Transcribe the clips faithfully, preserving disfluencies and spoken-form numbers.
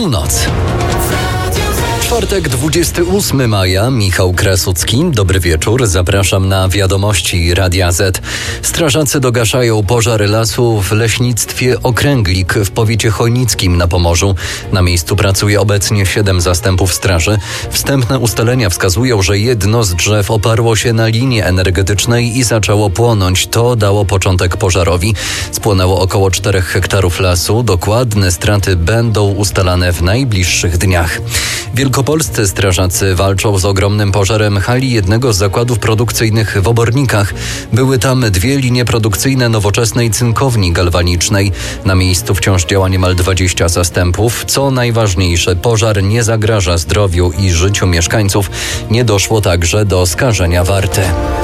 Północ. Czwartek, dwudziestego ósmego maja, Michał Krasucki. Dobry wieczór, zapraszam na wiadomości Radia Z. Strażacy dogaszają pożar lasu w leśnictwie Okręglik w powiecie chojnickim na Pomorzu. Na miejscu pracuje obecnie siedem zastępów straży. Wstępne ustalenia wskazują, że jedno z drzew oparło się na linie energetycznej i zaczęło płonąć. To dało początek pożarowi. Spłonęło około czterech hektarów lasu. Dokładne straty będą ustalane w najbliższych dniach. Wielkopolscy strażacy walczą z ogromnym pożarem hali jednego z zakładów produkcyjnych w Obornikach. Były tam dwie linie produkcyjne nowoczesnej cynkowni galwanicznej. Na miejscu wciąż działa niemal dwadzieścia zastępów. Co najważniejsze, pożar nie zagraża zdrowiu i życiu mieszkańców. Nie doszło także do skażenia warty.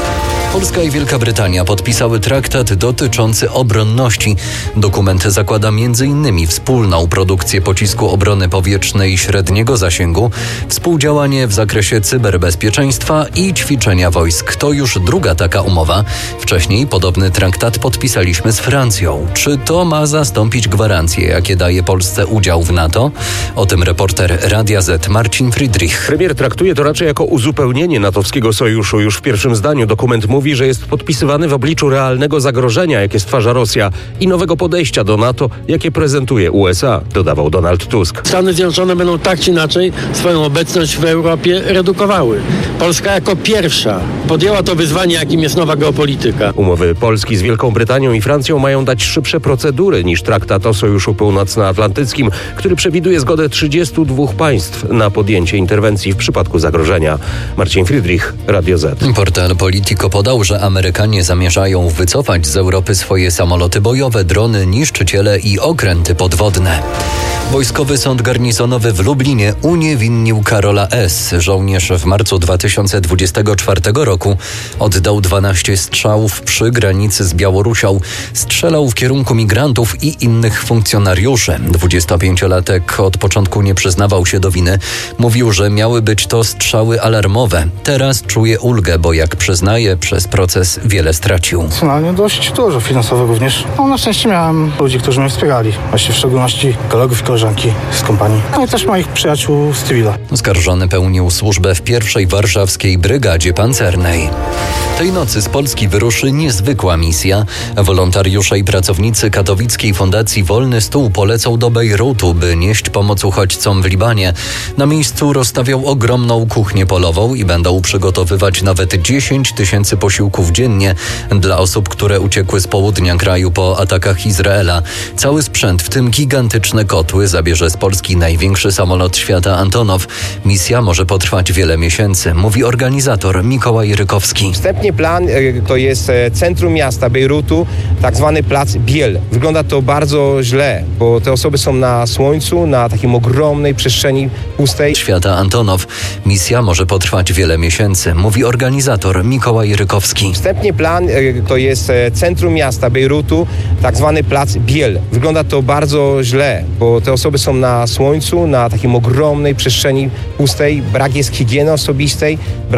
Polska i Wielka Brytania podpisały traktat dotyczący obronności. Dokument zakłada między innymi wspólną produkcję pocisku obrony powietrznej średniego zasięgu, współdziałanie w zakresie cyberbezpieczeństwa i ćwiczenia wojsk. To już druga taka umowa. Wcześniej podobny traktat podpisaliśmy z Francją. Czy to ma zastąpić gwarancje, jakie daje Polsce udział w NATO? O tym reporter Radia Z Marcin Friedrich. Premier traktuje to raczej jako uzupełnienie natowskiego sojuszu. Już w pierwszym zdaniu dokument mówi, Mówi, że jest podpisywany w obliczu realnego zagrożenia, jakie stwarza Rosja i nowego podejścia do NATO, jakie prezentuje U S A, dodawał Donald Tusk. Stany Zjednoczone będą tak czy inaczej swoją obecność w Europie redukowały. Polska jako pierwsza podjęła to wyzwanie, jakim jest nowa geopolityka. Umowy Polski z Wielką Brytanią i Francją mają dać szybsze procedury niż traktat o Sojuszu Północnoatlantyckim, który przewiduje zgodę trzydziestu dwóch państw na podjęcie interwencji w przypadku zagrożenia. Marcin Friedrich, Radio Z. Portal Politico podał, że Amerykanie zamierzają wycofać z Europy swoje samoloty bojowe, drony, niszczyciele i okręty podwodne. Wojskowy Sąd Garnizonowy w Lublinie uniewinnił Karola S. Żołnierz w marcu dwa tysiące dwudziestego czwartego roku oddał dwanaście strzałów przy granicy z Białorusią. Strzelał w kierunku migrantów i innych funkcjonariuszy. dwudziestopięciolatek od początku nie przyznawał się do winy. Mówił, że miały być to strzały alarmowe. Teraz czuje ulgę, bo jak przyznaje, przez proces wiele stracił. Emocjonalnie dość dużo, finansowo również. No, na szczęście miałem ludzi, którzy mnie wspierali. Właśnie w szczególności kolegów i koleżanki z kompanii. No i też moich przyjaciół z cywila. Oskarżony pełnił służbę w pierwszej warszawskiej Brygadzie Pancernej. Tej nocy z Polski wyruszy niezwykła misja. Wolontariusze i pracownicy katowickiej Fundacji Wolny Stół polecą do Bejrutu, by nieść pomoc uchodźcom w Libanie. Na miejscu rozstawią ogromną kuchnię polową i będą przygotowywać nawet dziesięć tysięcy posiłków dziennie dla osób, które uciekły z południa kraju po atakach Izraela. Cały sprzęt, w tym gigantyczne kotły, zabierze z Polski największy samolot świata Antonow. Misja może potrwać wiele miesięcy, mówi organizator Mikołaj Rykowski. Wstępnie plan to jest centrum miasta Bejrutu, tak zwany plac Biel. Wygląda to bardzo źle, bo te osoby są na słońcu, na takim ogromnej przestrzeni pustej. Świata Antonow. Misja może potrwać wiele miesięcy, mówi organizator Mikołaj Rykowski. Wstępnie plan to jest centrum miasta Bejrutu, tak zwany plac Biel. Wygląda to bardzo źle, bo te osoby są na słońcu, na takim ogromnej przestrzeni pustej, brak jest higieny osobistej,